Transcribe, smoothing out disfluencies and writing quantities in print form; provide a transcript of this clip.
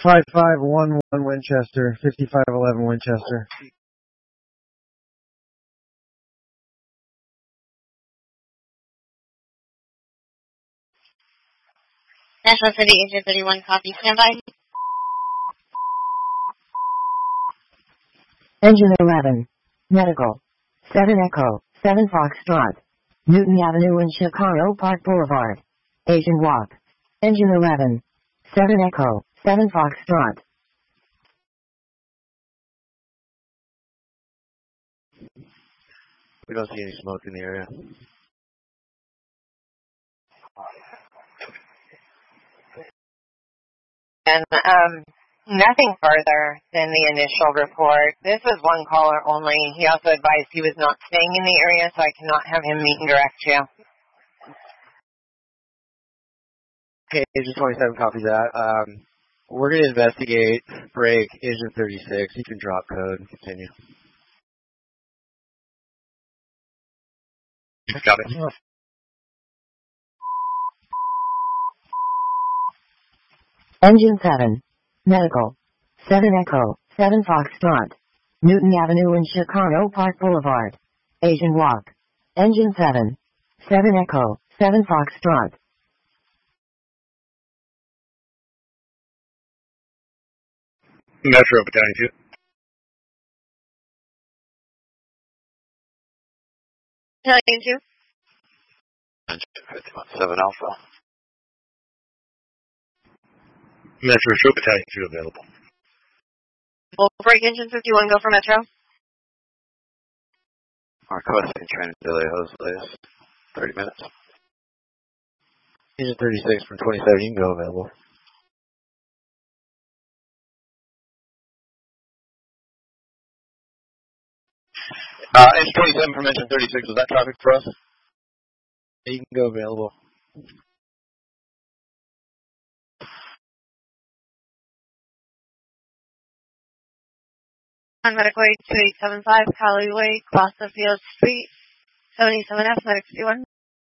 5511 Winchester, 5511 Winchester. National City, Agent 31, copy, standby. Engine 11. Medical. 7 Echo, 7 Foxtrot. Newton Avenue and Chicago Park Boulevard. Asian Walk. Engine 11. 7 Echo, 7 Foxtrot. We don't see any smoke in the area. And nothing further than the initial report. This was one caller only. He also advised he was not staying in the area, so I cannot have him meet and direct you. Okay, Agent 27 copies that. We're going to investigate. Break, Agent 36. You can drop code and continue. Got it. Engine 7. Medical. 7 Echo, 7 Foxtrot. Newton Avenue and Chicago Park Boulevard. Asian Walk. Engine 7. 7 Echo, 7 Foxtrot. Metro Battalion 2. Battalion 2. Engine 517 Alpha. Metro Show Battalion 2 available. We'll break engine 51, go for Metro. Requesting train delay host, please. 30 minutes. Agent 36 from 27, you can go available. Engine 27 from Engine 36, was that traffic for us? You can go available. On Medical 2875, Callaway, Field Street, 77F, Medic 61.